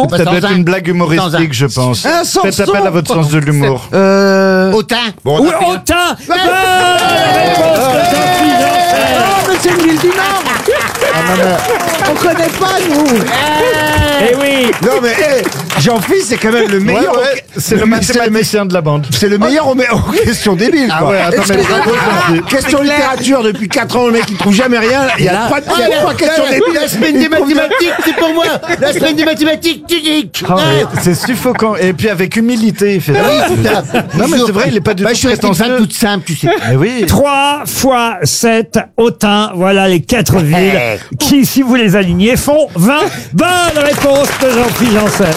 Sanson. Ça doit être une blague humoristique, je pense. Faites appel à votre sens de l'humour. Autain. Bon, Oui, Autain. Bonne réponse de Jean-Philippe Janssen. Mais c'est une ville du Nord. On connaît pas, nous. Eh oui. Non mais Jean-Philippe, c'est quand même le meilleur. C'est le mathématicien de la bande. C'est le meilleur aux questions débiles. Ah quoi. ouais, attends, mais bravo, Question littérature depuis 4 ans, le mec il trouve jamais rien. Il y a trois questions débiles. La semaine des mathématiques, c'est pour moi. La semaine des mathématiques, tu dis. Ah ouais, c'est suffocant. Et puis avec humilité, il fait. Non mais c'est vrai, il est pas du tout Je suis resté une femme prétentieux. toute simple, tu sais. Mais oui. 3 fois 7, Autun, voilà les 4 villes qui, si vous les alignez, font 20. Bonne réponse de Jean-Philippe Janssen.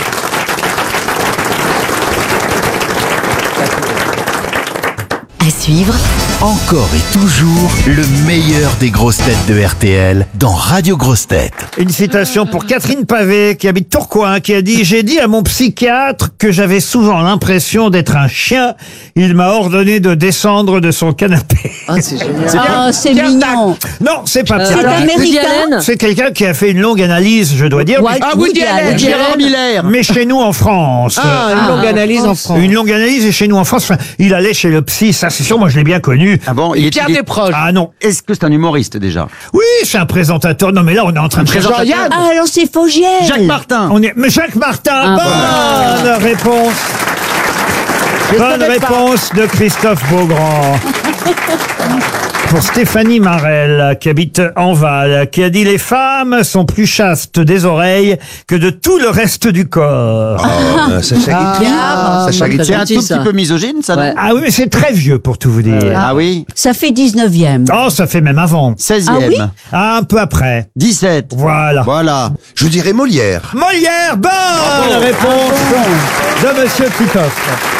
À suivre, Encore et toujours le meilleur des grosses têtes de RTL dans Radio Grosses Têtes. Une citation pour Catherine Pavé, qui habite Tourcoing, qui a dit « J'ai dit à mon psychiatre que j'avais souvent l'impression d'être un chien. Il m'a ordonné de descendre de son canapé. Ah, c'est génial. Ah, c'est mignon. » Non, c'est pas C'est Pierre. américain. C'est quelqu'un qui a fait une longue analyse, je dois dire. Ouais, Woody Allen. Gérard Miller. Mais chez nous en France. Une longue analyse en France. Une longue analyse et chez nous en France. Enfin, il allait chez le psy, ça c'est sûr, moi je l'ai bien connu. Ah bon, Pierre Desproges. Ah non. Est-ce que c'est un humoriste déjà? Oui, c'est un présentateur. Non mais là on est en train de Jean-Yann. Ah, alors c'est Fogiel. Jacques Martin. On est... Mais Jacques Martin, bonne réponse. Bonne réponse de Christophe Beaugrand. Pour Stéphanie Marel, qui habite Enval, qui a dit « Les femmes sont plus chastes des oreilles que de tout le reste du corps. Sacha Guitry. C'est un tout petit peu misogyne, ça, non? Ouais. Ah oui, mais c'est très vieux pour tout vous dire. Ah oui? Ça fait 19e. Oh, ça fait même avant. 16e. Ah oui? Un peu après. 17. Voilà. Voilà. Je dirais Molière. Molière, bonne réponse de Monsieur Titoff.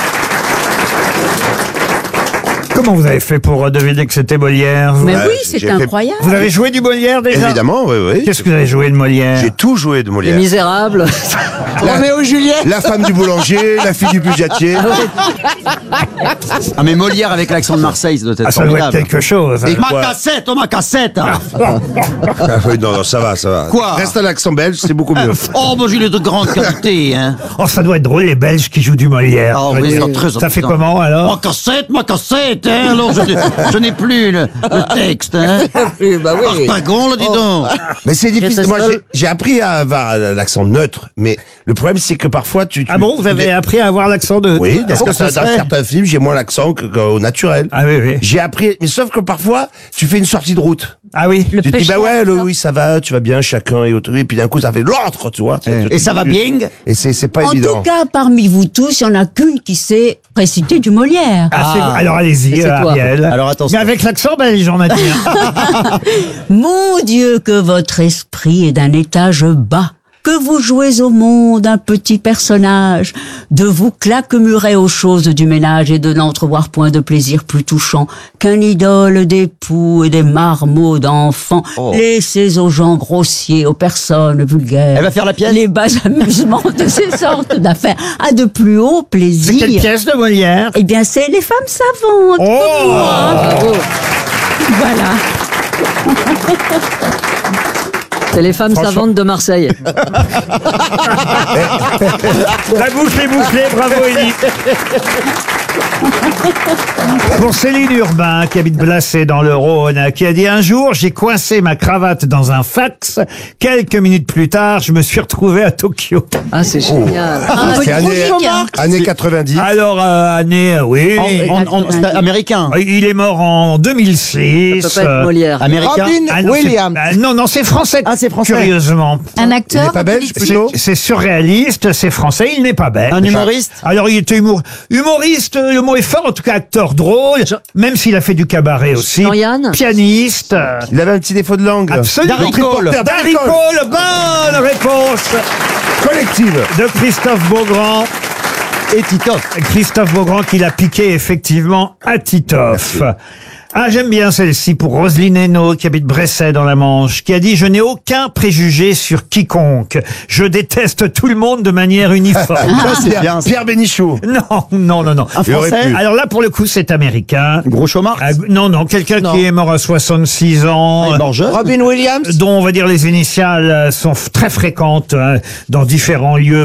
Comment vous avez fait pour deviner que c'était Molière vous? Mais Ouais, oui, j'ai c'est fait- incroyable. Vous avez joué du Molière déjà? Évidemment, oui. Qu'est-ce que vous avez joué de Molière? J'ai tout joué de Molière. Misérable. Roméo et Juliette. La femme du boulanger, la fille du budgetier. Ah mais Molière avec l'accent de Marseille, ça doit être Ah, ça doit être formidable. quelque chose. Ma cassette Ah oui, non, ça va. Quoi? Reste à l'accent belge, c'est beaucoup mieux. Oh, moi j'ai de grande qualité, hein. Oh, ça doit être drôle, les Belges qui jouent du Molière. Ah Je veux oui, dire. c'est très Ça fait important. comment, alors? Ma cassette, hein. Alors je n'ai plus le texte, hein. Bah oui. Pagon, là, dis donc. Mais c'est difficile. ça Moi, seul. j'ai appris à avoir l'accent neutre, mais le problème, c'est que parfois, tu... Ah bon, vous avez appris à avoir l'accent de... Oui, parce que ça dans certains films, j'ai moins l'accent qu'au naturel. Ah oui, oui. J'ai appris, mais sauf que parfois, tu fais une sortie de route. Ah oui. Tu te dis, bah ouais, oui, ça va, tu vas bien, chacun est autre. Et puis d'un coup, ça fait l'autre, tu vois. Et ça va bien? Et c'est pas En évident. tout cas, parmi vous tous, il n'y en a qu'une qui sait réciter du Molière. Ah, c'est vous. Alors allez-y, Et c'est toi. Ariel. Alors, attention. Mais avec l'accent belge, on a dit. hein. Mon Dieu, que votre esprit est d'un étage bas, que vous jouez au monde un petit personnage, de vous claquemurer aux choses du ménage et de n'entrevoir point de plaisir plus touchant qu'un idole d'époux et des marmots d'enfants. Laissez aux gens grossiers, aux personnes vulgaires. Elle va faire la pièce? Les bas amusements de ces sortes d'affaires à de plus hauts C'est quelle plaisirs. pièce de Molière? Eh bien, c'est les femmes savantes. Oh! Voilà. C'est les femmes savantes de Marseille. La boucle est bouclée, bravo Élie. Pour Céline Urbain, qui habite Blacé dans le Rhône, qui a dit « Un jour, j'ai coincé ma cravate dans un fax. Quelques minutes plus tard, je me suis retrouvé à Tokyo. Ah, c'est génial. C'est années 90. » Alors, année, oui. C'est américain. Il est mort en 2006. Ça peut pas être Molière. Américain. Ah non, Williams. non, c'est français. Ah, c'est français. Curieusement. Un Il acteur n'est pas belge, plutôt? C'est surréaliste, c'est français, il n'est pas belge. Un humoriste. Alors, il était humoriste, le mot est fort, en tout cas acteur drôle, même s'il a fait du cabaret aussi. Jean-Yann. Pianiste. Il avait un petit défaut de langue. Absolument. Darry Cole. Darry Cole, bonne réponse Collective. de Christophe Beaugrand. Et Titoff. Christophe Beaugrand qui l'a piqué effectivement à Titoff. Ah, j'aime bien celle-ci pour Roselyne Hénaud, qui habite Bresset dans la Manche, qui a dit « Je n'ai aucun préjugé sur quiconque. Je déteste tout le monde de manière uniforme. Ça, c'est bien. Pierre Bénichou. » Non. Un Il aurait français. pu. Alors là, pour le coup, c'est américain. Gros chômage. Ah, non, quelqu'un qui est mort à 66 ans. Mort jeune. Robin Williams. Dont on va dire les initiales sont très fréquentes dans différents lieux